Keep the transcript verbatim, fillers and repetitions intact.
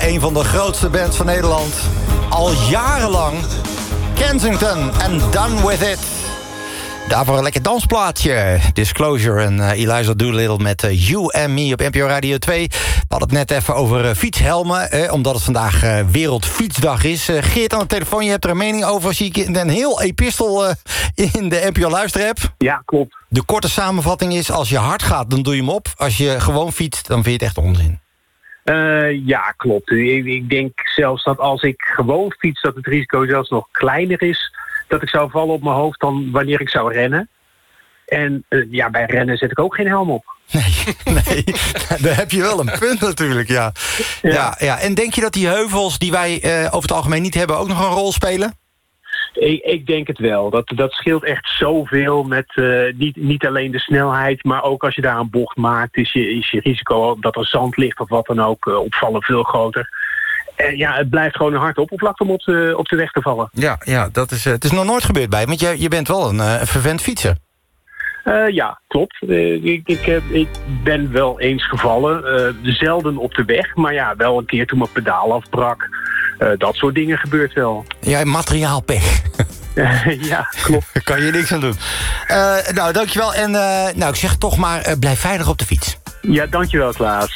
een van de grootste bands van Nederland. Al jarenlang. Kensington en Done With It. Daarvoor een lekker dansplaatje. Disclosure en uh, Eliza Doolittle met uh, You and Me op N P O Radio twee. We hadden het net even over uh, fietshelmen, eh, omdat het vandaag uh, Wereldfietsdag is. Uh, Geert aan de telefoon, je hebt er een mening over. Zie ik een heel epistel uh, in de N P O luisterapp. Ja, klopt. De korte samenvatting is, als je hard gaat, dan doe je hem op. Als je gewoon fietst, dan vind je het echt onzin. Uh, ja, klopt. Ik, ik denk zelfs dat als ik gewoon fiets, dat het risico zelfs nog kleiner is dat ik zou vallen op mijn hoofd dan wanneer ik zou rennen. En uh, ja, bij rennen zet ik ook geen helm op. Nee, nee, daar heb je wel een punt natuurlijk, ja. Ja. Ja, ja. En denk je dat die heuvels die wij uh, over het algemeen niet hebben ook nog een rol spelen? Ik, ik denk het wel. Dat, dat scheelt echt zoveel met uh, niet, niet alleen de snelheid, maar ook als je daar een bocht maakt, is je, is je risico dat er zand ligt of wat dan ook uh, opvallen veel groter. En ja, het blijft gewoon een hard oppervlakte om op de, op de weg te vallen. Ja, ja dat is, uh, het is nog nooit gebeurd bij, want je, je bent wel een uh, vervent fietser. Uh, ja, klopt. Uh, ik, ik, heb, ik ben wel eens gevallen. Uh, zelden op de weg, maar ja, wel een keer toen mijn pedaal afbrak. Uh, dat soort dingen gebeurt wel. Ja, materiaalpech. Uh, ja, klopt. Daar kan je niks aan doen. Uh, nou, dankjewel. En uh, nou, ik zeg toch maar, uh, blijf veilig op de fiets. Ja, dankjewel, Klaas.